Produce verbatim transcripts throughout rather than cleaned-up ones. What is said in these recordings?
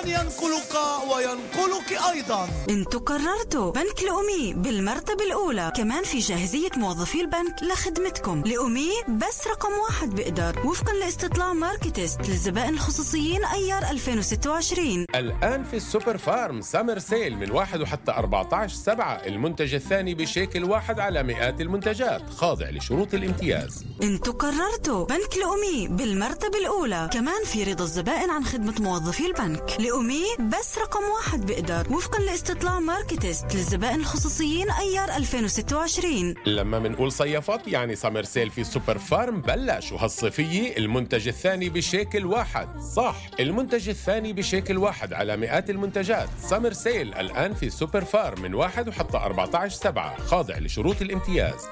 أن ينقلك وينقلك أيضا. انتوا قررتوا بنك لأمي بالمرتبة الأولى، كمان في جاهزية موظفي البنك لخدمتكم. لأمي بس رقم واحد بقدر، وفقا لاستطلاع ماركتست للزبائن الخصوصيين أيار ألفين وستة وعشرين. الآن في السوبر فارم سامر سيل من واحد وحتى أربعة عشر سبعة، المنتج الثاني بشيكل واحد على مئات المنتجات، خاضع لشروط الامتياز. انتوا قررتوا بنك لأمي بالمرتبة الأولى، كمان في رضا الزبائن عن خدمة موظفي البنك. لأمي بس رقم واحد بقدر، وفقا لاستطلاع ماركتست للزبائن الخصوصيين أيار ألفين وستة وعشرين. لما منقول صيفات يعني سامر سيل في السوبر فارم بلش، وهالصيفية المنتج الثاني بشيكل واحد. صح، المنتج الثاني بشيكل واحد على مئات المنتجات. سامر سيل الآن في السوبر فارم من واحد وحتى أربعة عشر سبعة، خاضع لشروط الامتياز.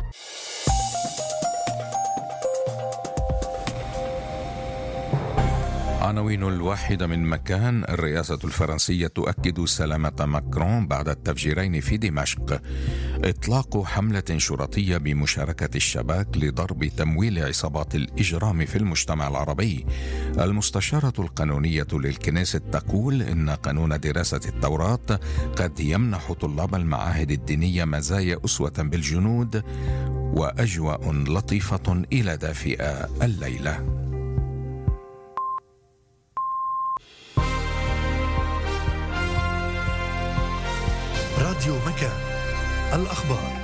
عناوين الواحدة من مكان. الرئاسة الفرنسية تؤكد سلامة ماكرون بعد التفجيرين في دمشق. إطلاق حملة شرطية بمشاركة الشباك لضرب تمويل عصابات الإجرام في المجتمع العربي. المستشارة القانونية للكنيست تقول إن قانون دراسة التوراة قد يمنح طلاب المعاهد الدينية مزايا أسوة بالجنود، وأجواء لطيفة إلى دافئة الليلة. راديو مكان، الأخبار.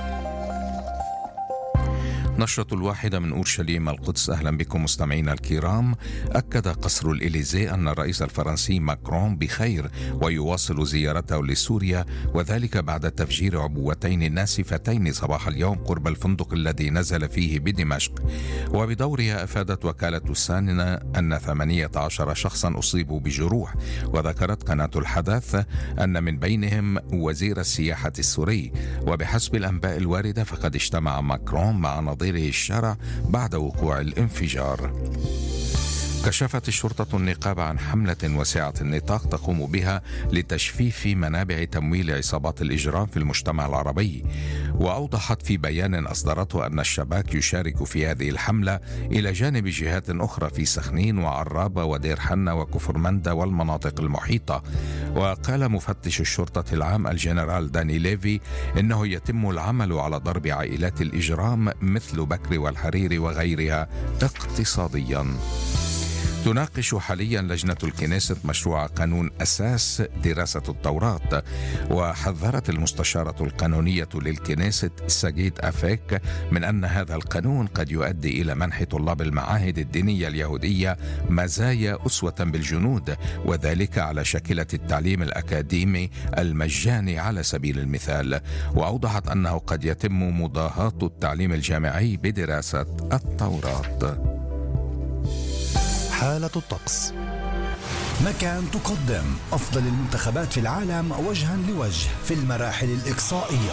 نشرة الواحدة من أورشليم القدس. أهلا بكم مستمعينا الكرام. أكد قصر الإليزي أن الرئيس الفرنسي ماكرون بخير ويواصل زيارته لسوريا، وذلك بعد تفجير عبوتين ناسفتين صباح اليوم قرب الفندق الذي نزل فيه بدمشق. وبدورها أفادت وكالة ساننا أن ثمانية عشر شخصا أصيبوا بجروح، وذكرت قناة الحدث أن من بينهم وزير السياحة السوري. وبحسب الأنباء الواردة فقد اجتمع ماكرون مع نظير الشارع بعد وقوع الانفجار. كشفت الشرطة النقاب عن حملة واسعة النطاق تقوم بها لتجفيف منابع تمويل عصابات الإجرام في المجتمع العربي. وأوضحت في بيان أصدرته أن الشباك يشارك في هذه الحملة إلى جانب جهات أخرى في سخنين وعرابة ودير حنة وكفر مندى والمناطق المحيطة. وقال مفتش الشرطة العام الجنرال داني ليفي إنه يتم العمل على ضرب عائلات الإجرام مثل بكر والحريري وغيرها اقتصاديا. تناقش حاليا لجنة الكنيست مشروع قانون أساس دراسة التوراة. وحذرت المستشارة القانونية للكنيست ساجيت أفيك من أن هذا القانون قد يؤدي إلى منح طلاب المعاهد الدينية اليهودية مزايا أسوة بالجنود، وذلك على شاكلة التعليم الأكاديمي المجاني على سبيل المثال. وأوضحت أنه قد يتم مضاهاة التعليم الجامعي بدراسة التوراة. حالة الطقس. مكان تقدم أفضل المنتخبات في العالم وجها لوجه في المراحل الإقصائية.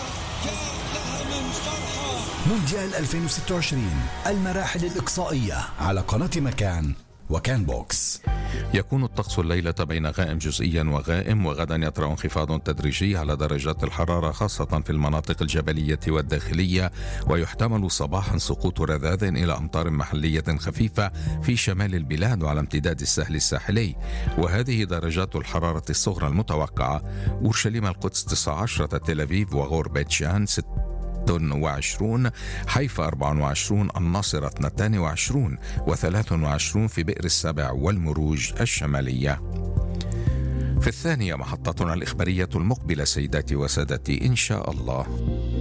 مونديال ألفين وستة وعشرين، المراحل الإقصائية على قناة مكان وكان بوكس. يكون الطقس الليلة بين غائم جزئيا وغائم، وغدا يطرأ انخفاض تدريجي على درجات الحرارة خاصة في المناطق الجبلية والداخلية، ويحتمل صباحا سقوط رذاذ إلى أمطار محلية خفيفة في شمال البلاد وعلى امتداد الساحل الساحلي. وهذه درجات الحرارة الصغرى المتوقعة: أورشليم القدس تسعة عشر، تل أبيب وغور بيت شان ستة وعشرون، حيفا أربعة وعشرون، الناصرة اثنين وعشرون، وثلاث وعشرون في بئر السبع والمروج الشمالية. في الثانية محطتنا الإخبارية المقبلة سيداتي وسادتي إن شاء الله.